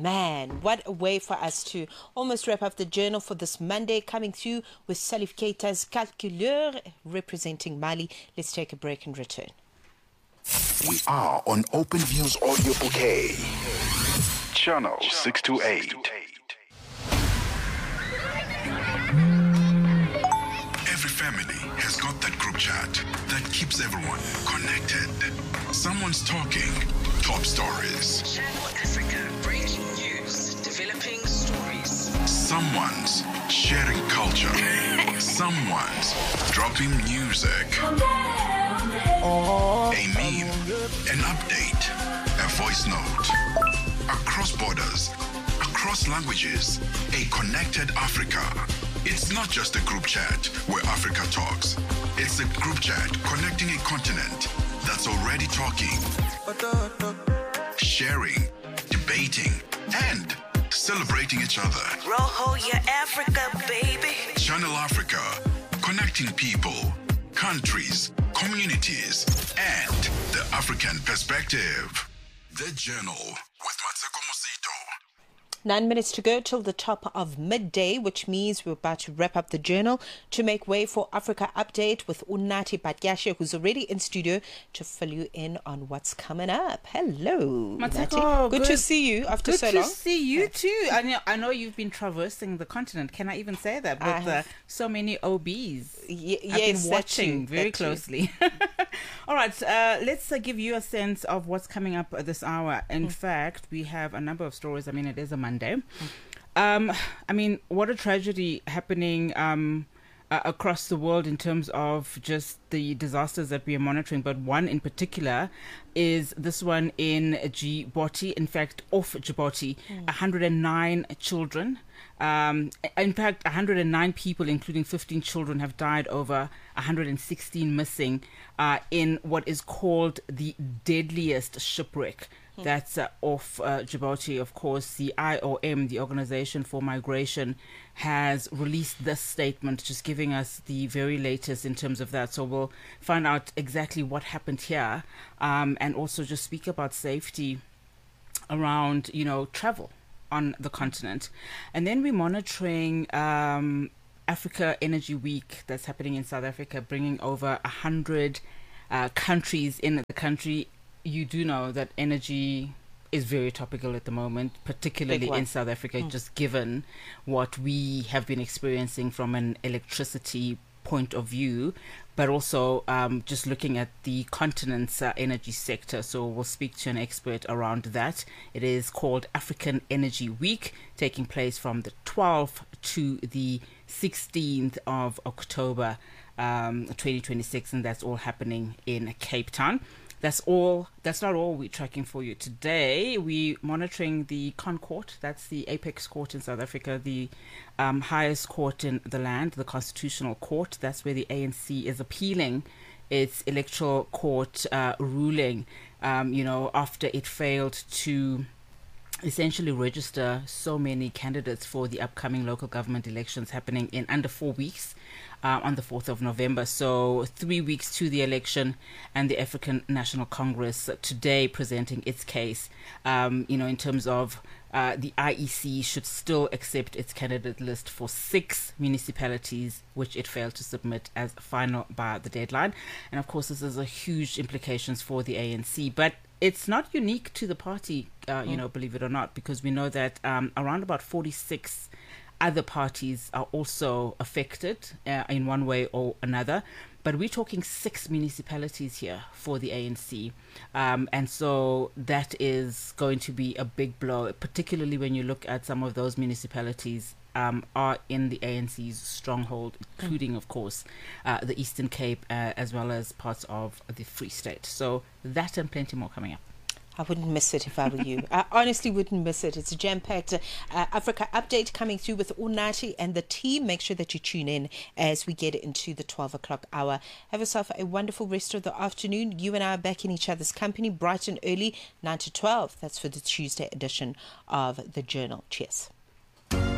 Man, what a way for us to almost wrap up the journal for this Monday, coming through with Salif Keita's Calculeur representing Mali. Let's take a break and return. We are on Open Views Audio Bouquet. Channel 628. Every family has got that group chat that keeps everyone connected. Someone's talking top stories. Channel Africa, breaking news, developing stories. Someone's sharing culture. Someone's dropping music. A meme, an update, a voice note. Across borders, across languages, a connected Africa. It's not just a group chat where Africa talks. It's a group chat connecting a continent that's already talking, sharing, debating, and celebrating each other. Roho your Africa, baby. Channel Africa, connecting people, countries, communities, and the African perspective. The Journal with Matseko Mosito. 9 minutes to go till the top of midday, which means we're about to wrap up the journal to make way for Africa Update with Unathi Bhatyashe, who's already in studio to fill you in on what's coming up. Hello, Matseko, good to see you after so long. Good to see you too. I know you've been traversing the continent. Can I even say that with so many OBs? Yes, I've been watching that very closely. All right, let's give you a sense of what's coming up this hour. In fact, we have a number of stories. I mean, it is a Monday. I mean, what a tragedy happening across the world in terms of just the disasters that we are monitoring. But one in particular is this one in Djibouti. In fact, off Djibouti, 109 children. In fact, 109 people, including 15 children, have died, over 116 missing in what is called the deadliest shipwreck. That's off Djibouti. Of course, the IOM, the Organization for Migration, has released this statement, just giving us the very latest in terms of that. So we'll find out exactly what happened here, and also just speak about safety around, travel on the continent. And then we're monitoring Africa Energy Week that's happening in South Africa, bringing over 100 countries in the country. You do know that energy is very topical at the moment, particularly in South Africa, just given what we have been experiencing from an electricity point of view, but also just looking at the continent's energy sector. So we'll speak to an expert around that. It is called African Energy Week, taking place from the 12th to the 16th of October 2026, and that's all happening in Cape Town. That's not all we're tracking for you today. We're monitoring the ConCourt. That's the apex court in South Africa, the highest court in the land, the Constitutional Court. That's where the ANC is appealing its electoral court ruling, after it failed to essentially register so many candidates for the upcoming local government elections happening in under 4 weeks. On the 4th of November. So 3 weeks to the election, and the African National Congress today presenting its case, in terms of the IEC should still accept its candidate list for 6 municipalities, which it failed to submit as final by the deadline. And of course, this has a huge implications for the ANC, but it's not unique to the party, believe it or not, because we know that around about 46 other parties are also affected in one way or another. But we're talking 6 municipalities here for the ANC. And so that is going to be a big blow, particularly when you look at some of those municipalities are in the ANC's stronghold, including, of course, the Eastern Cape, as well as parts of the Free State. So that and plenty more coming up. I wouldn't miss it if I were you. I honestly wouldn't miss it. It's a jam-packed Africa Update coming through with Unathi and the team. Make sure that you tune in as we get into the 12 o'clock hour. Have yourself a wonderful rest of the afternoon. You and I are back in each other's company bright and early, 9 to 12. That's for the Tuesday edition of The Journal. Cheers.